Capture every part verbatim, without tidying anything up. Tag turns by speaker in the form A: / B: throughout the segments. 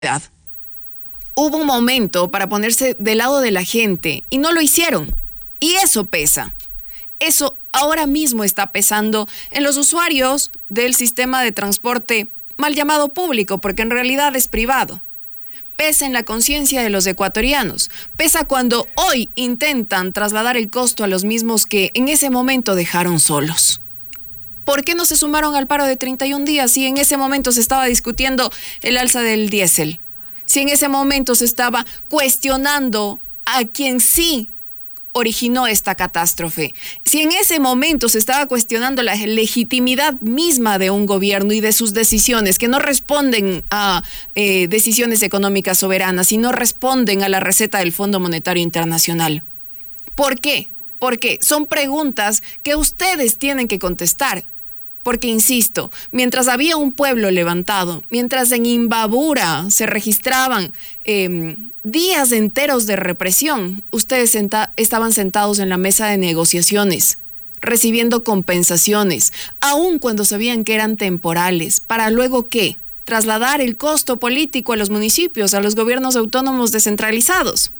A: Hubo un momento para ponerse del lado de la gente y no lo hicieron. Y eso pesa. Eso ahora mismo está pesando en los usuarios del sistema de transporte mal llamado público, porque en realidad es privado. Pesa en la conciencia de los ecuatorianos. Pesa cuando hoy intentan trasladar el costo a los mismos que en ese momento dejaron solos. ¿Por qué no se sumaron al paro de treinta y un días si en ese momento se estaba discutiendo el alza del diésel? Si en ese momento se estaba cuestionando a quien sí originó esta catástrofe, si en ese momento se estaba cuestionando la legitimidad misma de un gobierno y de sus decisiones que no responden a eh, decisiones económicas soberanas y no responden a la receta del Fondo Monetario Internacional. ¿Por qué? Porque son preguntas que ustedes tienen que contestar. Porque, insisto, mientras había un pueblo levantado, mientras en Imbabura se registraban eh, días enteros de represión, ustedes senta- estaban sentados en la mesa de negociaciones, recibiendo compensaciones, aun cuando sabían que eran temporales, para luego ¿qué? Trasladar el costo político a los municipios, a los gobiernos autónomos descentralizados.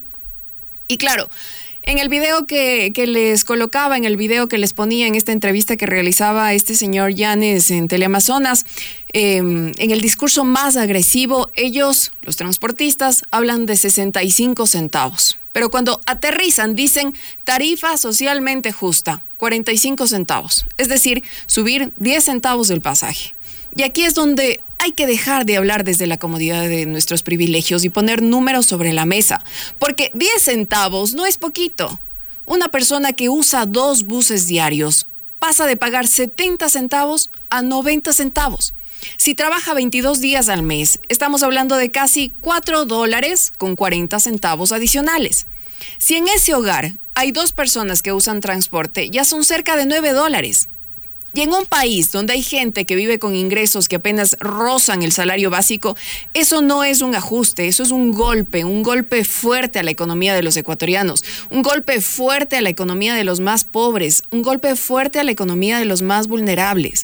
A: Y claro, en el video que, que les colocaba, en el video que les ponía en esta entrevista que realizaba este señor Yanes en Teleamazonas, eh, en el discurso más agresivo, ellos, los transportistas, hablan de sesenta y cinco centavos. Pero cuando aterrizan dicen tarifa socialmente justa, cuarenta y cinco centavos. Es decir, subir diez centavos del pasaje. Y aquí es donde hay que dejar de hablar desde la comodidad de nuestros privilegios y poner números sobre la mesa, porque diez centavos no es poquito. Una persona que usa dos buses diarios pasa de pagar setenta centavos a noventa centavos. Si trabaja veintidós días al mes, estamos hablando de casi cuatro dólares con cuarenta centavos adicionales. Si en ese hogar hay dos personas que usan transporte, ya son cerca de nueve dólares. Y en un país donde hay gente que vive con ingresos que apenas rozan el salario básico, eso no es un ajuste, eso es un golpe, un golpe fuerte a la economía de los ecuatorianos, un golpe fuerte a la economía de los más pobres, un golpe fuerte a la economía de los más vulnerables.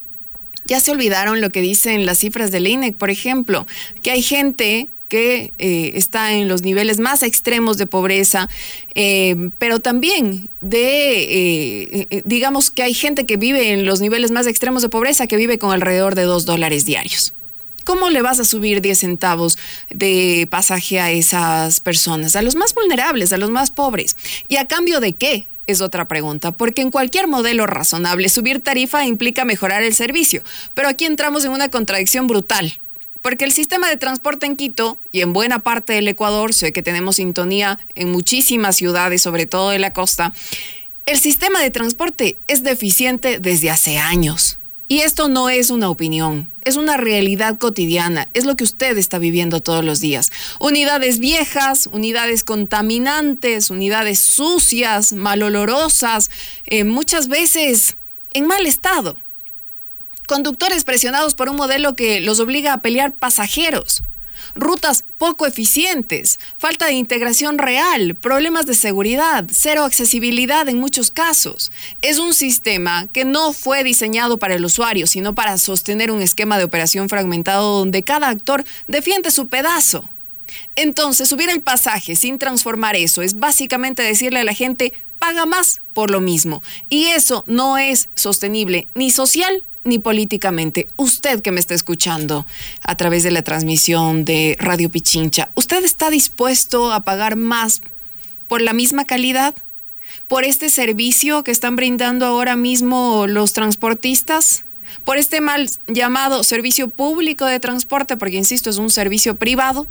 A: Ya se olvidaron lo que dicen las cifras del I N E C, por ejemplo, que hay gente que eh, está en los niveles más extremos de pobreza, eh, pero también de, eh, eh, digamos que hay gente que vive en los niveles más extremos de pobreza que vive con alrededor de dos dólares diarios. ¿Cómo le vas a subir diez centavos de pasaje a esas personas, a los más vulnerables, a los más pobres? ¿Y a cambio de qué? Es otra pregunta, porque en cualquier modelo razonable subir tarifa implica mejorar el servicio, pero aquí entramos en una contradicción brutal. Porque el sistema de transporte en Quito y en buena parte del Ecuador, sé que tenemos sintonía en muchísimas ciudades, sobre todo de la costa, el sistema de transporte es deficiente desde hace años. Y esto no es una opinión, es una realidad cotidiana, es lo que usted está viviendo todos los días. Unidades viejas, unidades contaminantes, unidades sucias, malolorosas, eh, muchas veces en mal estado. Conductores presionados por un modelo que los obliga a pelear pasajeros, rutas poco eficientes, falta de integración real, problemas de seguridad, cero accesibilidad en muchos casos. Es un sistema que no fue diseñado para el usuario, sino para sostener un esquema de operación fragmentado donde cada actor defiende su pedazo. Entonces, subir el pasaje sin transformar eso es básicamente decirle a la gente, paga más por lo mismo. Y eso no es sostenible ni social ni políticamente. Usted que me está escuchando a través de la transmisión de Radio Pichincha, ¿usted está dispuesto a pagar más por la misma calidad? ¿Por este servicio que están brindando ahora mismo los transportistas? ¿Por este mal llamado servicio público de transporte? Porque, insisto, es un servicio privado.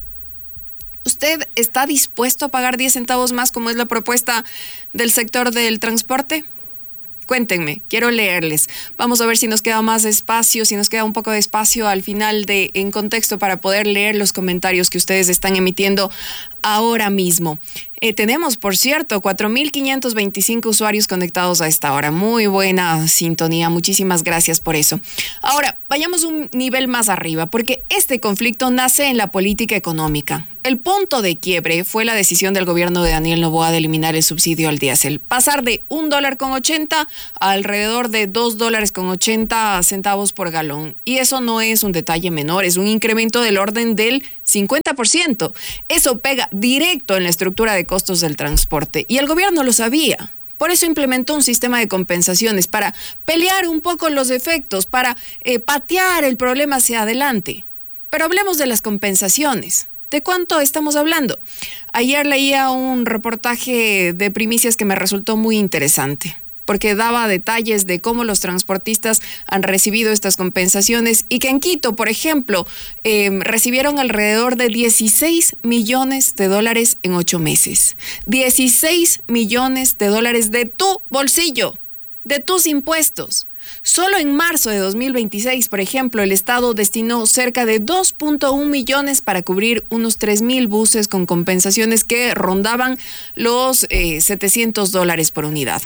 A: ¿Usted está dispuesto a pagar diez centavos más como es la propuesta del sector del transporte? Cuéntenme, quiero leerles. Vamos a ver si nos queda más espacio, si nos queda un poco de espacio al final de En Contexto para poder leer los comentarios que ustedes están emitiendo ahora mismo. Eh, tenemos, por cierto, cuatro mil quinientos veinticinco usuarios conectados a esta hora. Muy buena sintonía, muchísimas gracias por eso. Ahora, vayamos un nivel más arriba, porque este conflicto nace en la política económica. El punto de quiebre fue la decisión del gobierno de Daniel Noboa de eliminar el subsidio al diésel, pasar de un dólar con ochenta a alrededor de dos dólares con ochenta centavos por galón. Y eso no es un detalle menor, es un incremento del orden del cincuenta por ciento. Eso pega directo en la estructura de costos del transporte y el gobierno lo sabía. Por eso implementó un sistema de compensaciones para pelear un poco los efectos, para eh, patear el problema hacia adelante. Pero hablemos de las compensaciones. ¿De cuánto estamos hablando? Ayer leía un reportaje de Primicias que me resultó muy interesante, porque daba detalles de cómo los transportistas han recibido estas compensaciones y que en Quito, por ejemplo, eh, recibieron alrededor de dieciséis millones de dólares en ocho meses. dieciséis millones de dólares de tu bolsillo, de tus impuestos. Solo en marzo de dos mil veintiséis, por ejemplo, el Estado destinó cerca de dos punto uno millones para cubrir unos tres mil buses con compensaciones que rondaban los eh, setecientos dólares por unidad.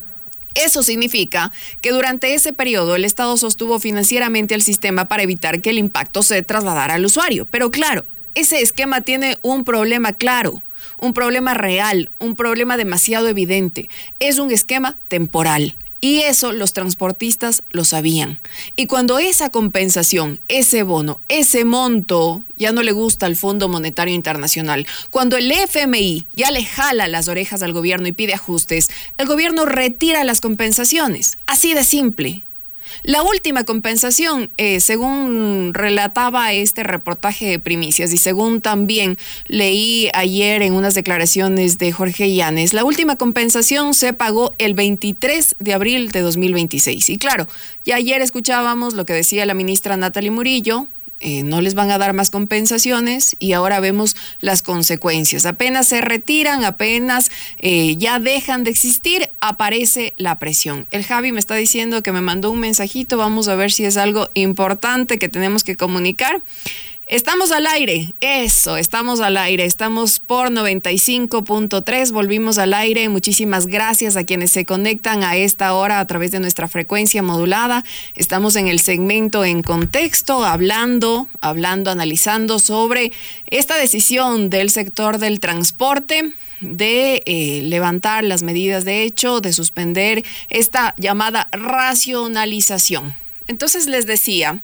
A: Eso significa que durante ese periodo el Estado sostuvo financieramente el sistema para evitar que el impacto se trasladara al usuario. Pero claro, ese esquema tiene un problema claro, un problema real, un problema demasiado evidente. Es un esquema temporal. Y eso los transportistas lo sabían. Y cuando esa compensación, ese bono, ese monto ya no le gusta al Fondo Monetario Internacional, cuando el F M I ya le jala las orejas al gobierno y pide ajustes, el gobierno retira las compensaciones. Así de simple. La última compensación, eh, según relataba este reportaje de Primicias y según también leí ayer en unas declaraciones de Jorge Yanes, la última compensación se pagó el veintitrés de abril de dos mil veintiséis. Y claro, ya ayer escuchábamos lo que decía la ministra Natalie Murillo. Eh, no les van a dar más compensaciones y ahora vemos las consecuencias. Apenas se retiran, apenas eh, ya dejan de existir, aparece la presión. El Javi me está diciendo que me mandó un mensajito, vamos a ver si es algo importante que tenemos que comunicar. Estamos al aire, eso, estamos al aire, estamos por noventa y cinco punto tres, volvimos al aire. Muchísimas gracias a quienes se conectan a esta hora a través de nuestra frecuencia modulada. Estamos en el segmento En Contexto, hablando, hablando, analizando sobre esta decisión del sector del transporte de eh, levantar las medidas de hecho, de suspender esta llamada racionalización. Entonces les decía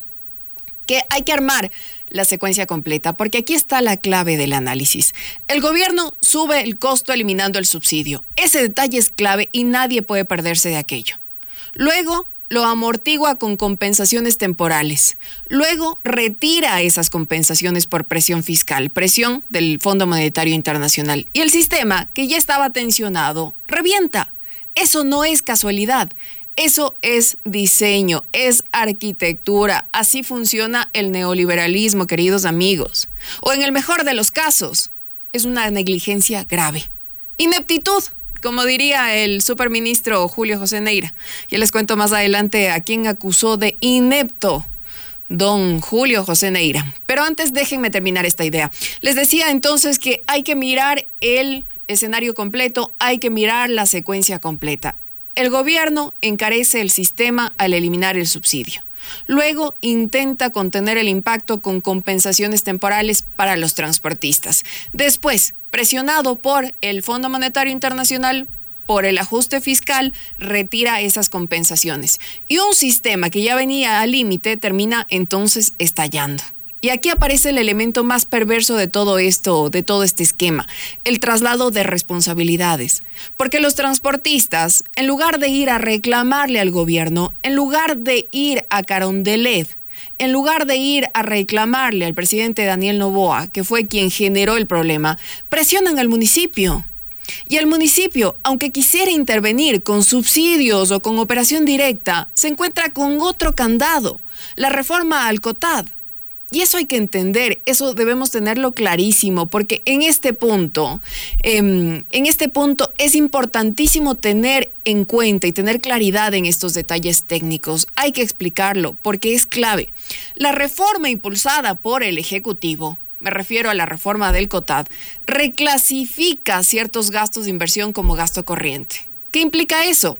A: que hay que armar la secuencia completa, porque aquí está la clave del análisis. El gobierno sube el costo eliminando el subsidio. Ese detalle es clave y nadie puede perderse de aquello. Luego lo amortigua con compensaciones temporales. Luego retira esas compensaciones por presión fiscal, presión del Fondo Monetario Internacional. Y el sistema, que ya estaba tensionado, revienta. Eso no es casualidad. Eso es diseño, es arquitectura. Así funciona el neoliberalismo, queridos amigos. O en el mejor de los casos, es una negligencia grave. Ineptitud, como diría el superministro Julio José Neira. Ya les cuento más adelante a quién acusó de inepto don Julio José Neira. Pero antes déjenme terminar esta idea. Les decía entonces que hay que mirar el escenario completo, hay que mirar la secuencia completa. El gobierno encarece el sistema al eliminar el subsidio. Luego intenta contener el impacto con compensaciones temporales para los transportistas. Después, presionado por el Fondo Monetario Internacional, por el ajuste fiscal, retira esas compensaciones. Y un sistema que ya venía al límite termina entonces estallando. Y aquí aparece el elemento más perverso de todo esto, de todo este esquema, el traslado de responsabilidades. Porque los transportistas, en lugar de ir a reclamarle al gobierno, en lugar de ir a Carondelet, en lugar de ir a reclamarle al presidente Daniel Noboa, que fue quien generó el problema, presionan al municipio. Y el municipio, aunque quisiera intervenir con subsidios o con operación directa, se encuentra con otro candado, la reforma al COTAD. Y eso hay que entender, eso debemos tenerlo clarísimo, porque en este punto, eh, en este punto es importantísimo tener en cuenta y tener claridad en estos detalles técnicos. Hay que explicarlo, porque es clave. La reforma impulsada por el Ejecutivo, me refiero a la reforma del COTAD, reclasifica ciertos gastos de inversión como gasto corriente. ¿Qué implica eso?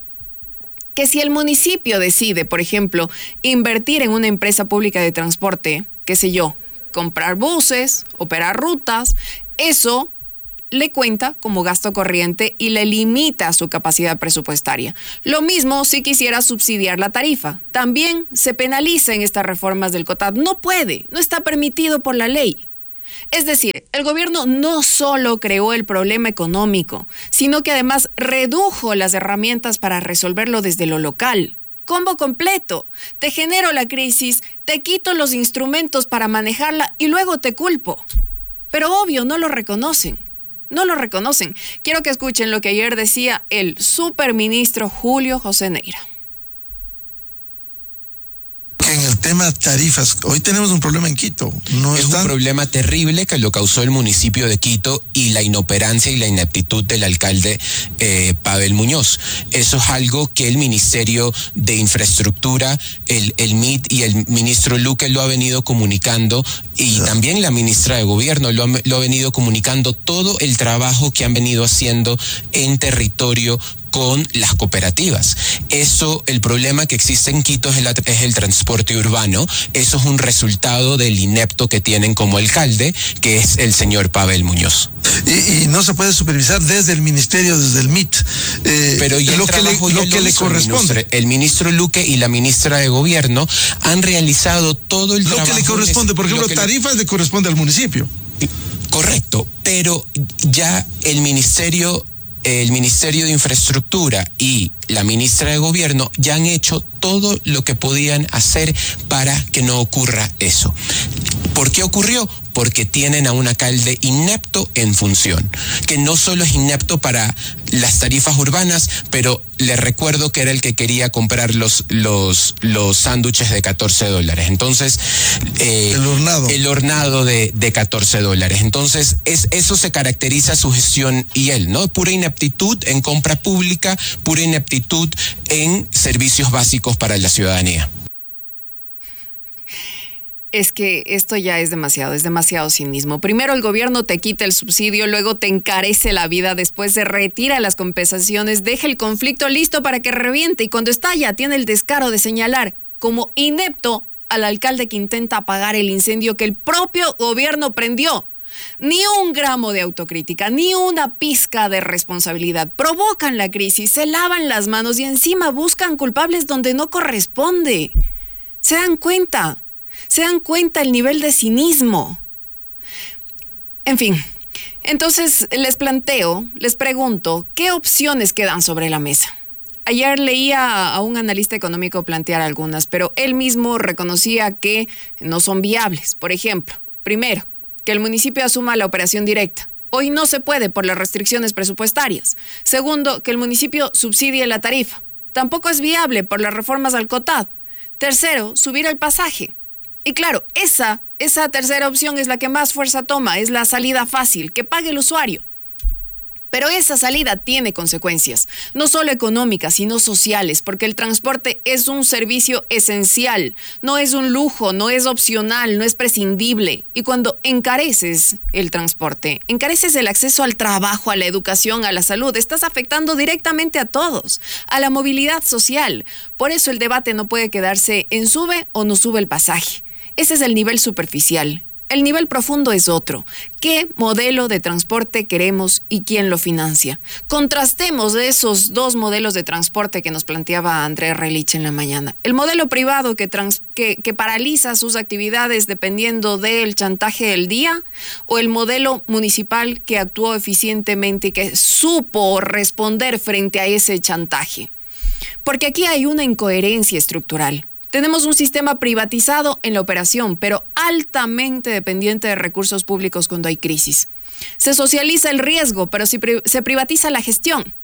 A: Que si el municipio decide, por ejemplo, invertir en una empresa pública de transporte, qué sé yo, comprar buses, operar rutas, Eso le cuenta como gasto corriente y le limita su capacidad presupuestaria. Lo mismo si quisiera subsidiar la tarifa. También se penaliza en estas reformas del COTAD. No puede, no está permitido por la ley. Es decir, el gobierno no solo creó el problema económico, sino que además redujo las herramientas para resolverlo desde lo local. Combo completo. Te genero la crisis, te quito los instrumentos para manejarla y luego te culpo. Pero obvio, no lo reconocen. No lo reconocen. Quiero que escuchen lo que ayer decía el superministro Julio José Neira.
B: En el tema tarifas, hoy tenemos un problema en Quito. No
C: es
B: están...
C: un problema terrible que lo causó el municipio de Quito y la inoperancia y la ineptitud del alcalde eh, Pavel Muñoz. Eso es algo que el Ministerio de Infraestructura, el, el M I T y el ministro Luque lo ha venido comunicando, y sí. También la ministra de Gobierno lo ha, lo ha venido comunicando, todo el trabajo que han venido haciendo en territorio con las cooperativas. Eso, el problema que existe en Quito es el, es el transporte urbano. Eso es un resultado del inepto que tienen como alcalde, que es el señor Pavel Muñoz.
B: Y, y no se puede supervisar desde el ministerio, desde el M I T. Eh,
C: Pero ya
B: lo que le, lo
C: lo
B: que le corresponde.
C: El, el ministro Luque y la ministra de Gobierno han realizado todo el
B: lo
C: trabajo.
B: Lo que le corresponde, por ejemplo, tarifas le... le corresponde al municipio.
C: Correcto, pero ya el ministerio el Ministerio de Infraestructura y la ministra de Gobierno ya han hecho todo lo que podían hacer para que no ocurra eso. ¿Por qué ocurrió? Porque tienen a un alcalde inepto en función, que no solo es inepto para las tarifas urbanas, pero les recuerdo que era el que quería comprar los los los sándwiches de catorce dólares. Entonces, eh,
B: el hornado.
C: El hornado de, de catorce dólares. Entonces, es, eso se caracteriza su gestión y él, ¿no? Pura ineptitud en compra pública, pura ineptitud en servicios básicos para la ciudadanía.
A: Es que esto ya es demasiado, es demasiado cinismo. Primero el gobierno te quita el subsidio, luego te encarece la vida, después se retira las compensaciones, deja el conflicto listo para que reviente y cuando estalla tiene el descaro de señalar como inepto al alcalde que intenta apagar el incendio que el propio gobierno prendió. Ni un gramo de autocrítica, ni una pizca de responsabilidad. Provocan la crisis, se lavan las manos y encima buscan culpables donde no corresponde. ¿Se dan cuenta? ¿Se dan cuenta el nivel de cinismo? En fin, entonces les planteo, les pregunto, ¿qué opciones quedan sobre la mesa? Ayer leía a un analista económico plantear algunas, pero él mismo reconocía que no son viables. Por ejemplo, primero, que el municipio asuma la operación directa. Hoy no se puede por las restricciones presupuestarias. Segundo, que el municipio subsidie la tarifa. Tampoco es viable por las reformas al COTAD. Tercero, subir el pasaje. Y claro, esa, esa tercera opción es la que más fuerza toma, es la salida fácil, que pague el usuario. Pero esa salida tiene consecuencias, no solo económicas, sino sociales, porque el transporte es un servicio esencial, no es un lujo, no es opcional, no es prescindible. Y cuando encareces el transporte, encareces el acceso al trabajo, a la educación, a la salud, estás afectando directamente a todos, a la movilidad social. Por eso el debate no puede quedarse en sube o no sube el pasaje. Ese es el nivel superficial. El nivel profundo es otro. ¿Qué modelo de transporte queremos y quién lo financia? Contrastemos esos dos modelos de transporte que nos planteaba Andrés Relich en la mañana. El modelo privado que, trans, que, que paraliza sus actividades dependiendo del chantaje del día, o el modelo municipal que actuó eficientemente y que supo responder frente a ese chantaje. Porque aquí hay una incoherencia estructural. Tenemos un sistema privatizado en la operación, pero altamente dependiente de recursos públicos cuando hay crisis. Se socializa el riesgo, pero se privatiza la gestión.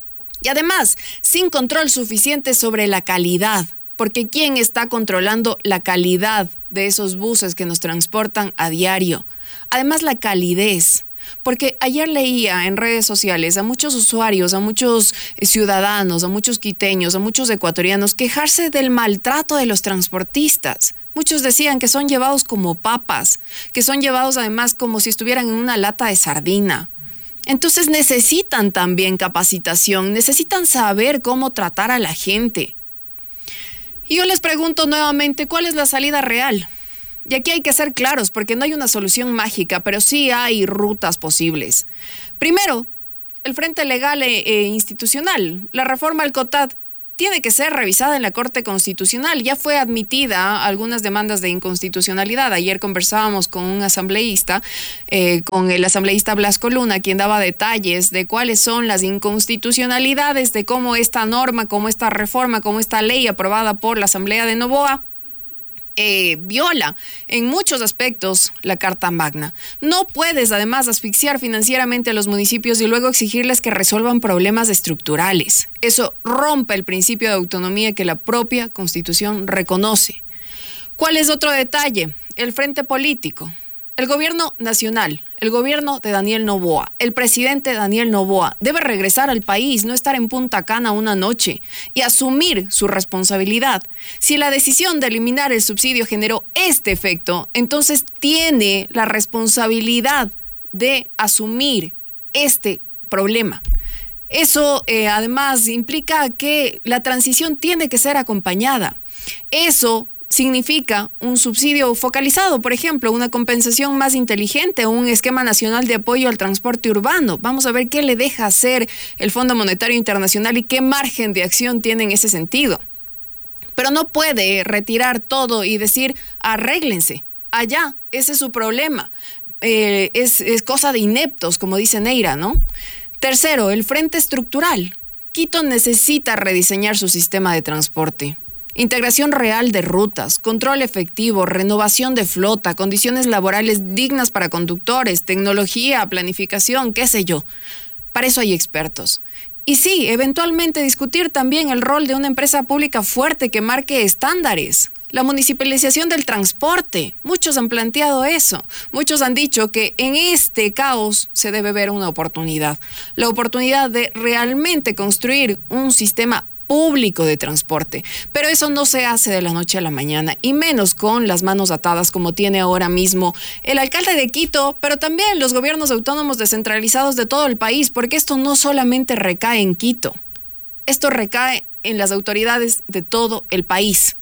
A: Y además, sin control suficiente sobre la calidad, porque ¿quién está controlando la calidad de esos buses que nos transportan a diario? Además, la calidez. Porque ayer leía en redes sociales a muchos usuarios, a muchos ciudadanos, a muchos quiteños, a muchos ecuatorianos quejarse del maltrato de los transportistas. Muchos decían que son llevados como papas, que son llevados además como si estuvieran en una lata de sardina. Entonces necesitan también capacitación, necesitan saber cómo tratar a la gente. Y yo les pregunto nuevamente, ¿cuál es la salida real? Y aquí hay que ser claros porque no hay una solución mágica, pero sí hay rutas posibles. Primero, el frente legal e, e institucional. La reforma al COTAD tiene que ser revisada en la Corte Constitucional. Ya fue admitida algunas demandas de inconstitucionalidad. Ayer conversábamos con un asambleísta, eh, con el asambleísta Blasco Luna, quien daba detalles de cuáles son las inconstitucionalidades de cómo esta norma, cómo esta reforma, cómo esta ley aprobada por la Asamblea de Noboa Eh, viola en muchos aspectos la Carta Magna. No puedes además asfixiar financieramente a los municipios y luego exigirles que resuelvan problemas estructurales. Eso rompe el principio de autonomía que la propia Constitución reconoce. ¿Cuál es otro detalle? El frente político. El gobierno nacional, el gobierno de Daniel Noboa, el presidente Daniel Noboa debe regresar al país, no estar en Punta Cana una noche y asumir su responsabilidad. Si la decisión de eliminar el subsidio generó este efecto, entonces tiene la responsabilidad de asumir este problema. Eso eh, además implica que la transición tiene que ser acompañada. Eso significa un subsidio focalizado, por ejemplo, una compensación más inteligente, un esquema nacional de apoyo al transporte urbano. Vamos a ver qué le deja hacer el Fondo Monetario Internacional y qué margen de acción tiene en ese sentido. Pero no puede retirar todo y decir, arréglense, allá, ese es su problema. Eh, es, es cosa de ineptos, como dice Neira, ¿no? Tercero, el frente estructural. Quito necesita rediseñar su sistema de transporte. Integración real de rutas, control efectivo, renovación de flota, condiciones laborales dignas para conductores, tecnología, planificación, qué sé yo. Para eso hay expertos. Y sí, eventualmente discutir también el rol de una empresa pública fuerte que marque estándares. La municipalización del transporte. Muchos han planteado eso. Muchos han dicho que en este caos se debe ver una oportunidad. La oportunidad de realmente construir un sistema público de transporte, pero eso no se hace de la noche a la mañana y menos con las manos atadas como tiene ahora mismo el alcalde de Quito, pero también los gobiernos autónomos descentralizados de todo el país, porque esto no solamente recae en Quito, esto recae en las autoridades de todo el país.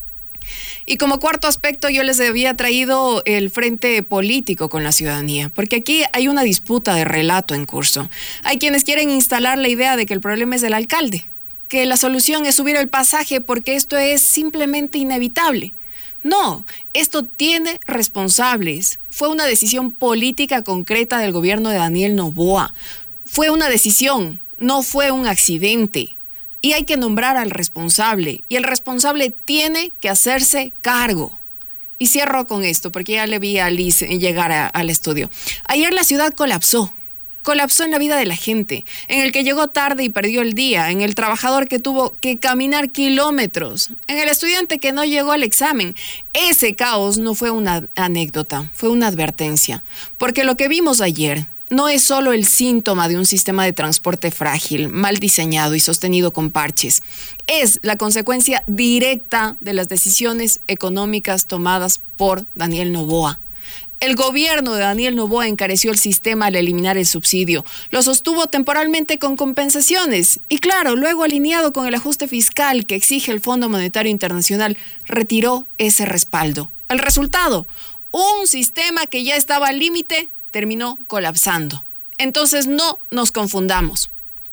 A: Y como cuarto aspecto, yo les había traído el frente político con la ciudadanía, porque aquí hay una disputa de relato en curso. Hay quienes quieren instalar la idea de que el problema es el alcalde, que la solución es subir el pasaje porque esto es simplemente inevitable. No, esto tiene responsables. Fue una decisión política concreta del gobierno de Daniel Noboa. Fue una decisión, no fue un accidente. Y hay que nombrar al responsable. Y el responsable tiene que hacerse cargo. Y cierro con esto, porque ya le vi a Liz llegar a, al estudio. Ayer la ciudad colapsó. Colapsó en la vida de la gente, en el que llegó tarde y perdió el día, en el trabajador que tuvo que caminar kilómetros, en el estudiante que no llegó al examen. Ese caos no fue una anécdota, fue una advertencia, porque lo que vimos ayer no es solo el síntoma de un sistema de transporte frágil, mal diseñado y sostenido con parches. Es la consecuencia directa de las decisiones económicas tomadas por Daniel Noboa. El gobierno de Daniel Noboa encareció el sistema al eliminar el subsidio. Lo sostuvo temporalmente con compensaciones. Y claro, luego alineado con el ajuste fiscal que exige el Fondo Monetario Internacional, retiró ese respaldo. El resultado, un sistema que ya estaba al límite, terminó colapsando. Entonces no nos confundamos.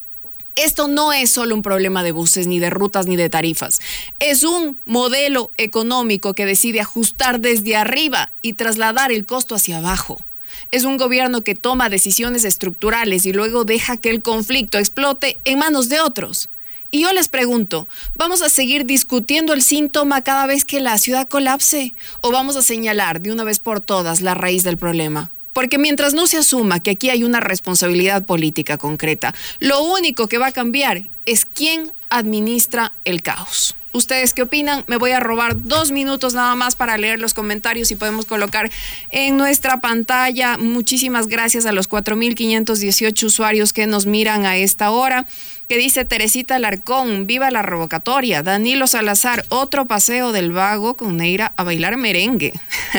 A: Esto no es solo un problema de buses, ni de rutas, ni de tarifas. Es un modelo económico que decide ajustar desde arriba y trasladar el costo hacia abajo. Es un gobierno que toma decisiones estructurales y luego deja que el conflicto explote en manos de otros. Y yo les pregunto, ¿vamos a seguir discutiendo el síntoma cada vez que la ciudad colapse? ¿O vamos a señalar de una vez por todas la raíz del problema? Porque mientras no se asuma que aquí hay una responsabilidad política concreta, lo único que va a cambiar es quién administra el caos. ¿Ustedes qué opinan? Me voy a robar dos minutos nada más para leer los comentarios y podemos colocar en nuestra pantalla. Muchísimas gracias a los cuatro mil quinientos dieciocho usuarios que nos miran a esta hora. Que dice Teresita Alarcón, viva la revocatoria. Danilo Salazar, otro paseo del vago con Neira a bailar merengue.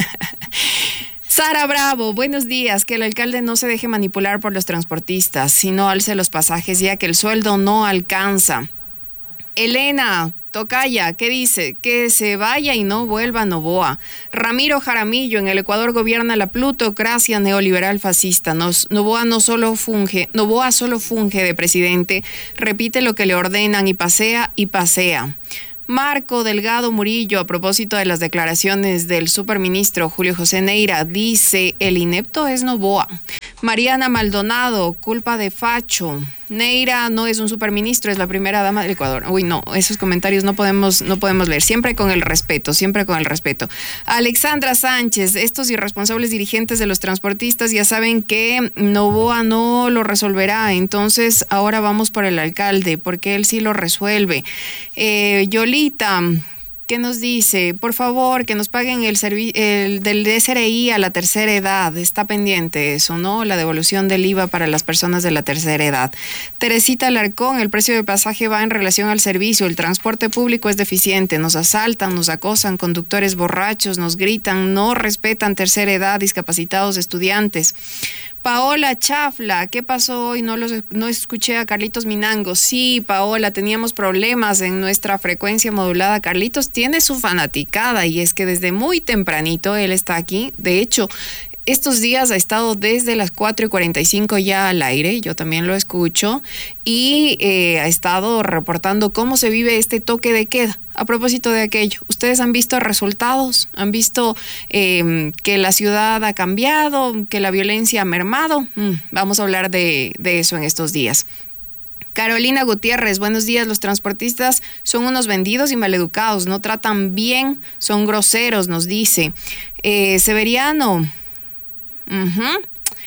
A: Sara Bravo, buenos días. Que el alcalde no se deje manipular por los transportistas, sino alce los pasajes ya que el sueldo no alcanza. Elena, Tocaya, ¿qué dice? Que se vaya y no vuelva Noboa. Ramiro Jaramillo, en el Ecuador gobierna la plutocracia neoliberal fascista. Nos, Noboa no solo funge, Noboa solo funge de presidente, repite lo que le ordenan y pasea y pasea. Marco Delgado Murillo, a propósito de las declaraciones del superministro Julio José Neira, dice, el inepto es Noboa. Mariana Maldonado, culpa de Facho. Neira no es un superministro, es la primera dama del Ecuador. Uy, no, esos comentarios no podemos, no podemos leer. Siempre con el respeto, siempre con el respeto. Alexandra Sánchez, estos irresponsables dirigentes de los transportistas ya saben que Noboa no lo resolverá, entonces ahora vamos por el alcalde, porque él sí lo resuelve. Eh, Yolita, ¿qué nos dice? Por favor, que nos paguen el, servi- el del S R I a la tercera edad. Está pendiente eso, ¿no? La devolución del I V A para las personas de la tercera edad. Teresita Alarcón, el precio del pasaje va en relación al servicio. El transporte público es deficiente. Nos asaltan, nos acosan, conductores borrachos, nos gritan, no respetan tercera edad, discapacitados, estudiantes. Paola Chafla, ¿qué pasó hoy? No, los, no escuché a Carlitos Minango. Sí, Paola, teníamos problemas en nuestra frecuencia modulada. Carlitos tiene su fanaticada y es que desde muy tempranito él está aquí. De hecho, estos días ha estado desde las cuatro y cuarenta y cinco ya al aire, yo también lo escucho, y eh, ha estado reportando cómo se vive este toque de queda. A propósito de aquello, ¿ustedes han visto resultados? ¿Han visto eh, que la ciudad ha cambiado, que la violencia ha mermado? Mm, vamos a hablar de, de eso en estos días. Carolina Gutiérrez, buenos días. Los transportistas son unos vendidos y maleducados, no tratan bien, son groseros, nos dice. Eh, Severiano, uh-huh.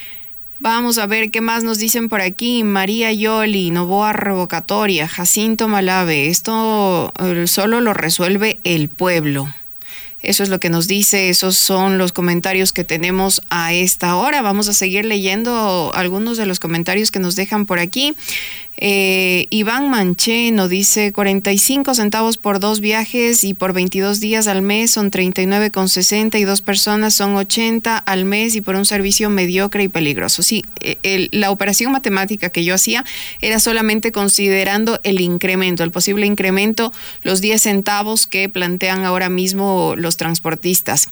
A: Vamos a ver qué más nos dicen por aquí. María Yoli, Noboa revocatoria. Jacinto Malave, esto eh, solo lo resuelve el pueblo. Eso es lo que nos dice, esos son los comentarios que tenemos a esta hora. Vamos a seguir leyendo algunos de los comentarios que nos dejan por aquí. Eh, Iván Mancheno dice cuarenta y cinco centavos por dos viajes y por veintidós días al mes son treinta y nueve con sesenta y dos personas son ochenta al mes y por un servicio mediocre y peligroso. Sí, el, la operación matemática que yo hacía era solamente considerando el incremento, el posible incremento, los diez centavos que plantean ahora mismo los transportistas.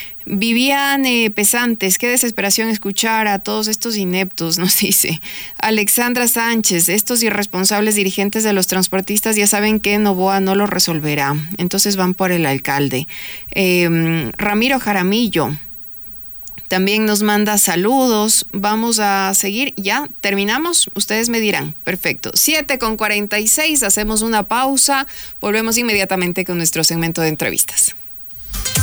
A: Viviane Pesantes, qué desesperación escuchar a todos estos ineptos, nos dice. Alexandra Sánchez, estos irresponsables dirigentes de los transportistas ya saben que Noboa no lo resolverá, entonces van por el alcalde. Eh, Ramiro Jaramillo también nos manda saludos. Vamos a seguir, ya terminamos, ustedes me dirán. Perfecto, siete con cuarenta y seis, hacemos una pausa, volvemos inmediatamente con nuestro segmento de entrevistas.